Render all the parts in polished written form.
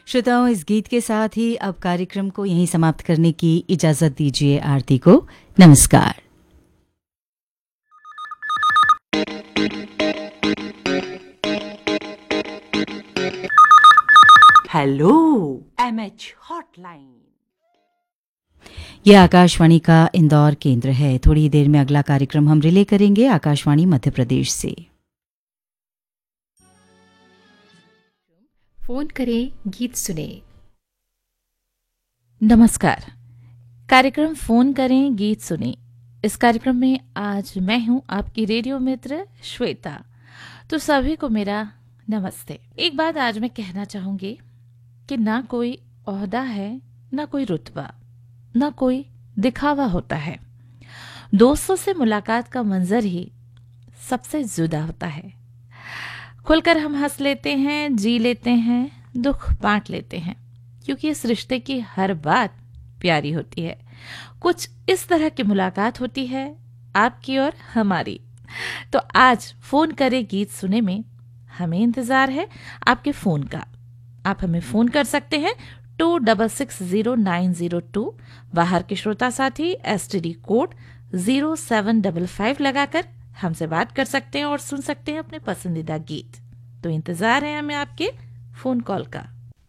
श्रोताओं, इस गीत के साथ ही अब कार्यक्रम को यहीं समाप्त करने की इजाजत दीजिए आरती को। नमस्कार। Hello MH hotline. यह आकाशवाणी का इंदौर केंद्र है। थोड़ी देर में अगला कार्यक्रम हम रिले करेंगे आकाशवाणी मध्य प्रदेश से। फोन करें, गीत सुने। नमस्कार। कार्यक्रम फोन करें, गीत सुने। इस कार्यक्रम में आज मैं हूं आपकी रेडियो मित्र श्वेता। तो सभी को मेरा नमस्ते। एक बात आज मैं कहना चाहूंगी कि ना कोई ओहदा है, ना कोई रुतबा, ना कोई दिखावा होता है। दोस्तों से मुलाकात का मंजर ही सबसे जुदा होता है। खुलकर हम हंस लेते हैं, जी लेते हैं, दुख बांट लेते हैं, क्योंकि इस रिश्ते की हर बात प्यारी होती है। कुछ इस तरह की मुलाकात होती है आपकी और हमारी। तो आज फोन करे गीत सुने में हमें इंतजार है आपके फोन का। आप हमें फोन कर सकते हैं 2660-902। बाहर के श्रोता साथी STD कोड 0755 लगाकर हमसे बात कर सकते हैं और सुन सकते हैं अपने पसंदीदा गीत। तो इंतजार है हमें आपके फोन कॉल का।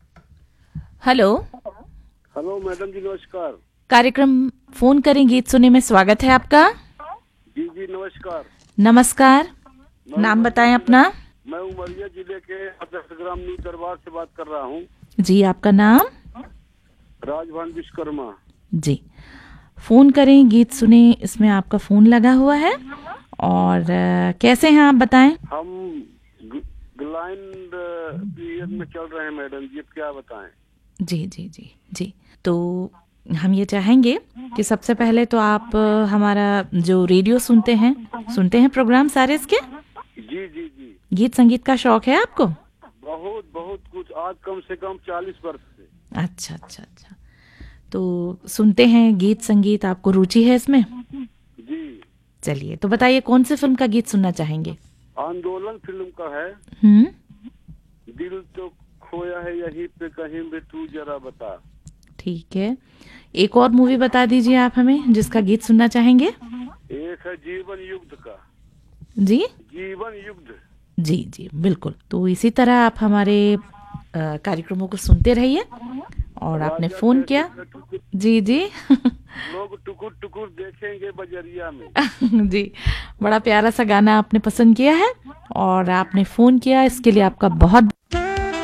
हेलो मैडम जी, नमस्कार। कार्यक्रम फोन करें गीत सुने में स्वागत है आपका। जी नमस्कार। नमस्कार। नाम बताएं अपना। मैं उमरिया जिले के 10 ग्राम न्यू दरबार से बात कर रहा हूँ। जी, आपका नाम? राजभान विश्वकर्मा। जी, फोन करें गीत सुने, इसमें आपका फोन लगा हुआ है। और कैसे हैं आप बताएं? हम ग्लाइंड पीरियड में चल रहे हैं मैडम जी, क्या बताएं? जी जी जी जी। तो हम ये चाहेंगे कि सबसे पहले तो आप हमारा जो रेडियो सुनते हैं प्रोग्राम सारे इसके। जी जी जी। गीत संगीत का शौक है आपको? बहुत बहुत कुछ, आज कम से कम 40 वर्ष से। अच्छा अच्छा अच्छा। तो सुनते हैं गीत संगीत, आपको रुचि है इसमें? जी। चलिए, तो बताइए कौन से फिल्म का गीत सुनना चाहेंगे? आंदोलन फिल्म का है। दिल तो खोया है यहीं पे कहीं भी, तू जरा बता। ठीक है, एक और मूवी बता दीजिए आप हमें जिसका गीत सुनना चाहेंगे। एक है जीवन युद्ध का। जी, जीवन युद्ध। जी जी बिल्कुल। तो इसी तरह आप हमारे कार्यक्रमों को सुनते रहिए। और आपने फोन किया। जी जी। लोग टुकुर टुकुर देखेंगे बजरिया में। जी, बड़ा प्यारा सा गाना आपने पसंद किया है और आपने फोन किया, इसके लिए आपका बहुत